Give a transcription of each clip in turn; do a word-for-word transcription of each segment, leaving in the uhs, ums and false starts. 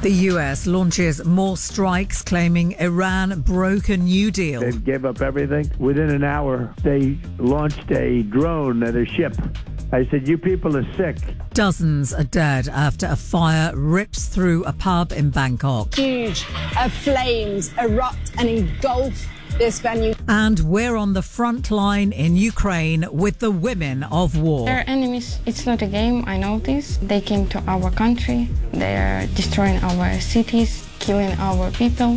The U S launches more strikes, claiming Iran broke a new deal. They gave up everything. Within an hour, they launched a drone at a ship. I said, you people are sick. Dozens are dead after a fire rips through a pub in Bangkok. Huge uh, flames erupt and engulf this venue. And we're on the front line in Ukraine with the women of war. They're enemies. It's not a game, I know this. They came to our country. They're destroying our cities, killing our people.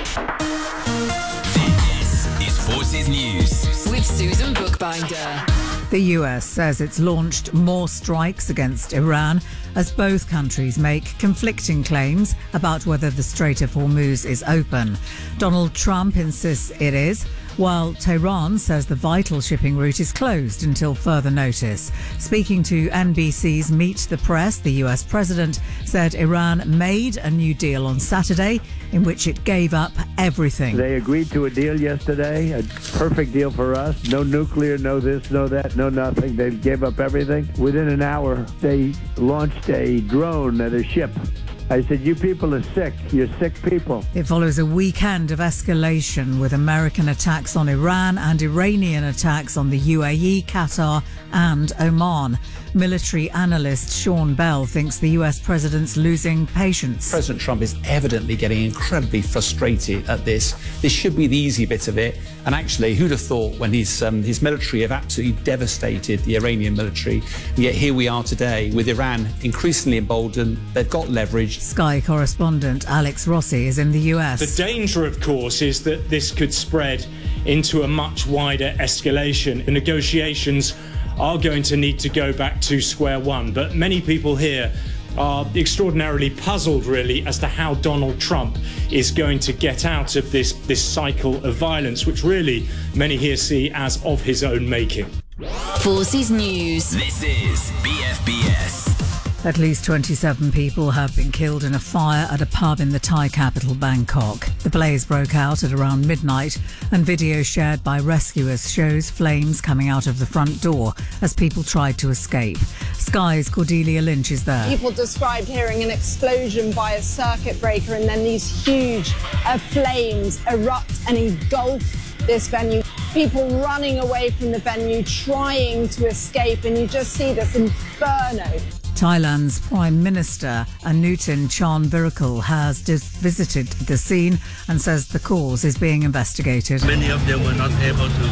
This is Forces News with Susan Bookbinder. The U S says it's launched more strikes against Iran as both countries make conflicting claims about whether the Strait of Hormuz is open. Donald Trump insists it is, while Tehran says the vital shipping route is closed until further notice. Speaking to N B C's Meet the Press, the U S president said Iran made a new deal on Saturday in which it gave up everything. They agreed to a deal yesterday, a perfect deal for us. No nuclear, no this, no that, no nothing. They gave up everything. Within an hour, they launched a drone at a ship. I said, you people are sick. You're sick people. It follows a weekend of escalation with American attacks on Iran and Iranian attacks on the U A E, Qatar and Oman. Military analyst Sean Bell thinks the U S president's losing patience. President Trump is evidently getting incredibly frustrated at this. This should be the easy bit of it. And actually, who'd have thought when his, um, his military have absolutely devastated the Iranian military. And yet here we are today with Iran increasingly emboldened. They've got leverage. Sky correspondent Alex Rossi is in the U S. The danger, of course, is that this could spread into a much wider escalation. The negotiations are going to need to go back to square one. But many people here are extraordinarily puzzled, really, as to how Donald Trump is going to get out of this, this cycle of violence, which really many here see as of his own making. Forces News. This is B F B S. At least twenty-seven people have been killed in a fire at a pub in the Thai capital, Bangkok. The blaze broke out at around midnight, and video shared by rescuers shows flames coming out of the front door as people tried to escape. Sky's Cordelia Lynch is there. People described hearing an explosion by a circuit breaker and then these huge uh, flames erupt and engulf this venue. People running away from the venue, trying to escape, and you just see this inferno. Thailand's Prime Minister Anutin Charnvirakul has dis- visited the scene and says the cause is being investigated. Many of them were not able to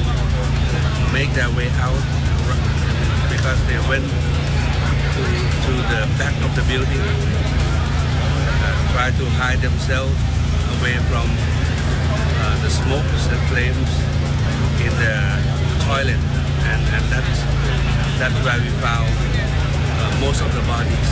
make their way out because they went to, to the back of the building, uh, tried to hide themselves away from uh, the smoke, the flames in the toilet, and, and that's, that's where we found Uh, most of the bodies.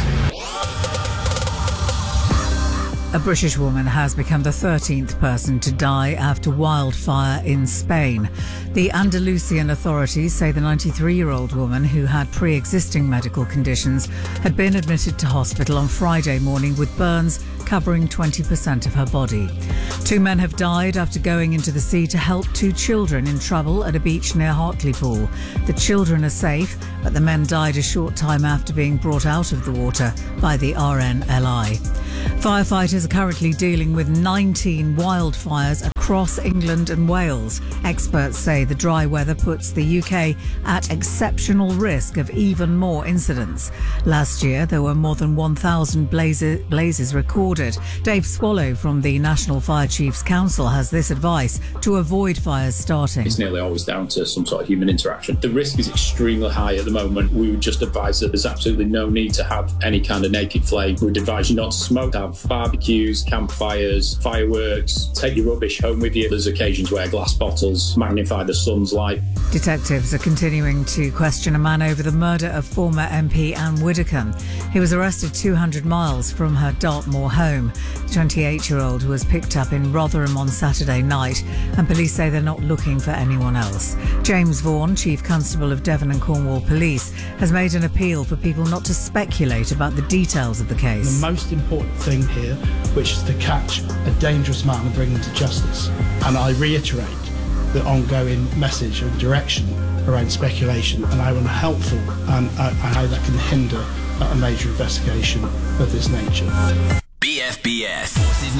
A British woman has become the thirteenth person to die after wildfire in Spain. The Andalusian authorities say the ninety-three-year-old woman, who had pre-existing medical conditions, had been admitted to hospital on Friday morning with burns covering twenty percent of her body. Two men have died after going into the sea to help two children in trouble at a beach near Hartlepool. The children are safe, but the men died a short time after being brought out of the water by the R N L I. Firefighters are currently dealing with nineteen wildfires across England and Wales. Experts say the dry weather puts the U K at exceptional risk of even more incidents. Last year, there were more than one thousand blazes, blazes recorded. Dave Swallow from the National Fire Chiefs Council has this advice to avoid fires starting. It's nearly always down to some sort of human interaction. The risk is extremely high at the moment. We would just advise that there's absolutely no need to have any kind of naked flame. We would advise you not to smoke, have barbecues, campfires, fireworks, take your rubbish home with you. There's occasions where glass bottles magnify the sun's light. Detectives are continuing to question a man over the murder of former M P Anne Widdecombe. He was arrested two hundred miles from her Dartmoor home. The twenty-eight-year-old was picked up in Rotherham on Saturday night, and police say they're not looking for anyone else. James Vaughan, Chief Constable of Devon and Cornwall Police, has made an appeal for people not to speculate about the details of the case. The most important thing here, which is to catch a dangerous man and bring him to justice. And I reiterate the ongoing message and direction around speculation and how unhelpful and, uh, and how that can hinder a major investigation of this nature. B F B S Forces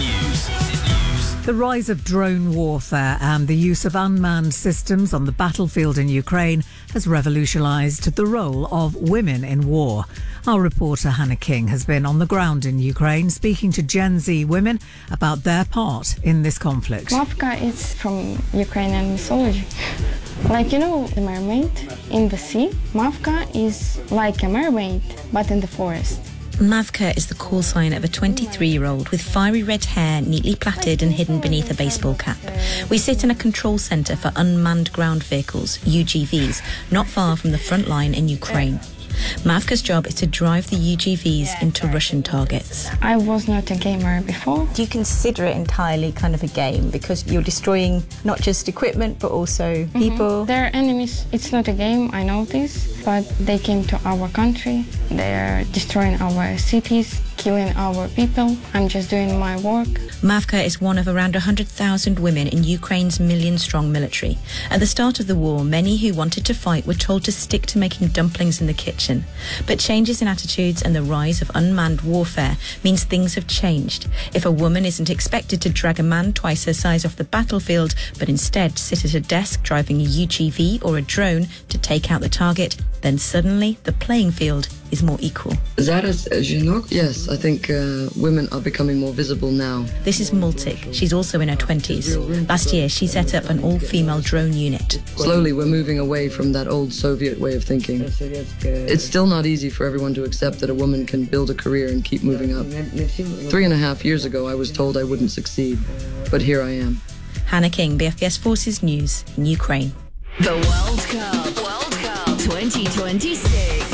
News. The rise of drone warfare and the use of unmanned systems on the battlefield in Ukraine has revolutionised the role of women in war. Our reporter Hannah King has been on the ground in Ukraine speaking to Gen Z women about their part in this conflict. Mavka is from Ukrainian mythology. Like, you know, the mermaid in the sea. Mavka is like a mermaid, but in the forest. Mavka is the call sign of a twenty-three-year-old with fiery red hair neatly plaited and hidden beneath a baseball cap. We sit in a control centre for unmanned ground vehicles, U G Vs, not far from the front line in Ukraine. Mavka's job is to drive the U G Vs into Russian targets. I was not a gamer before. Do you consider it entirely kind of a game because you're destroying not just equipment but also people? Mm-hmm. They're enemies. It's not a game, I know this, but they came to our country. They're destroying our cities, killing our people. I'm just doing my work. Mavka is one of around one hundred thousand women in Ukraine's million-strong military. At the start of the war, many who wanted to fight were told to stick to making dumplings in the kitchen. But changes in attitudes and the rise of unmanned warfare means things have changed. If a woman isn't expected to drag a man twice her size off the battlefield, but instead sit at a desk driving a U G V or a drone to take out the target, then suddenly the playing field is more equal. Зараз жінок, yes, I think uh, women are becoming more visible now. This is Multik. She's also in her twenties. Last year, she set up an all-female drone unit. Slowly, we're moving away from that old Soviet way of thinking. It's still not easy for everyone to accept that a woman can build a career and keep moving up. Three and a half years ago, I was told I wouldn't succeed, but here I am. Hannah King, B F B S Forces News in Ukraine. The World Cup. World Cup twenty twenty-six.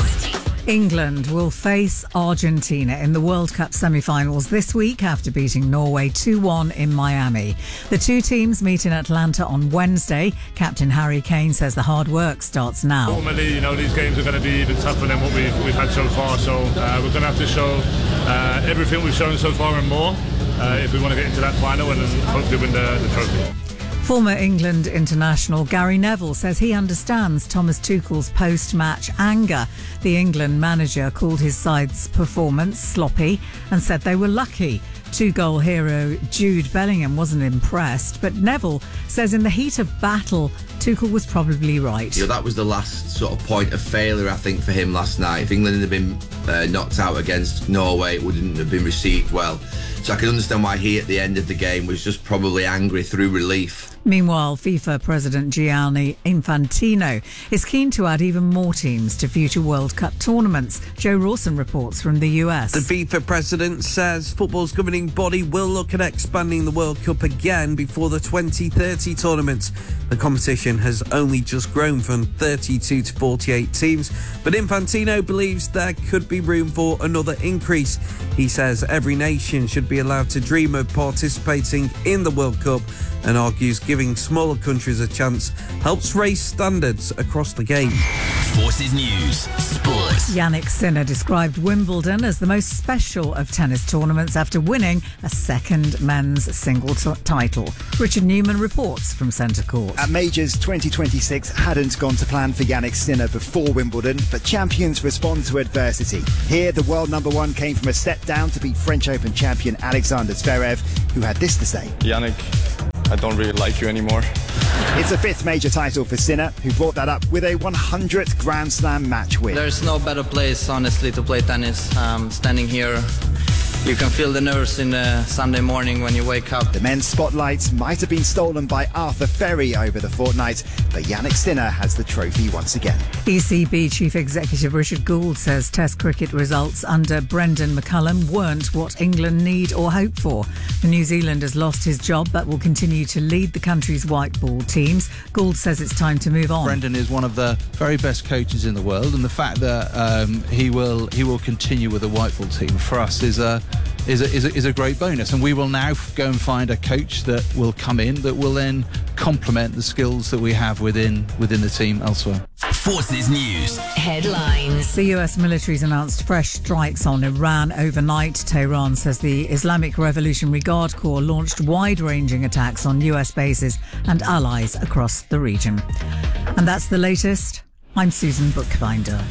England will face Argentina in the World Cup semi-finals this week after beating Norway two one in Miami. The two teams meet in Atlanta on Wednesday. Captain Harry Kane says the hard work starts now. Normally, you know, these games are going to be even tougher than what we've, we've had so far, so uh, we're going to have to show uh, everything we've shown so far and more uh, if we want to get into that final and then hopefully win the, the trophy. Former England international Gary Neville says he understands Thomas Tuchel's post-match anger. The England manager called his side's performance sloppy and said they were lucky. Two-goal hero Jude Bellingham wasn't impressed, but Neville says in the heat of battle, Tuchel was probably right. You know, that was the last sort of point of failure, I think, for him last night. If England had been uh, knocked out against Norway, it wouldn't have been received well. So I can understand why he, at the end of the game, was just probably angry through relief. Meanwhile, FIFA President Gianni Infantino is keen to add even more teams to future World Cup tournaments. Joe Rawson reports from the U S. The FIFA president says football's governing body will look at expanding the World Cup again before the twenty thirty tournament. The competition has only just grown from thirty-two to forty-eight teams, but Infantino believes there could be room for another increase. He says every nation should be allowed to dream of participating in the World Cup and argues giving smaller countries a chance helps raise standards across the game. Forces News Sports. Yannick Sinner described Wimbledon as the most special of tennis tournaments after winning a second men's singles t- title. Richard Newman reports from Centre Court. At Majors twenty twenty-six hadn't gone to plan for Yannick Sinner before Wimbledon, but champions respond to adversity. Here, the world number one came from a set down to beat French Open champion Alexander Zverev, who had this to say. Yannick, I don't really like you anymore. It's a fifth major title for Sinner, who brought that up with a one hundredth Grand Slam match win. There's no better place, honestly, to play tennis. Um, standing here, you can feel the nerves in the Sunday morning when you wake up. The men's spotlight might have been stolen by Arthur Ferry over the fortnight, but Yannick Sinner has the trophy once again. E C B Chief Executive Richard Gould says Test cricket results under Brendan McCullum weren't what England need or hope for. The New Zealand has lost his job but will continue to lead the country's white ball teams. Gould says it's time to move on. Brendan is one of the very best coaches in the world, and the fact that um, he will he will continue with the white ball team for us is a Is a, is, a, is a great bonus, and we will now go and find a coach that will come in that will then complement the skills that we have within within the team elsewhere. Forces News headlines. The U S military's announced fresh strikes on Iran overnight. Tehran says the Islamic Revolutionary Guard Corps launched wide-ranging attacks on U S bases and allies across the region. And that's the latest. I'm Susan Bookbinder.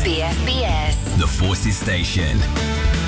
B F B S. The Forces Station.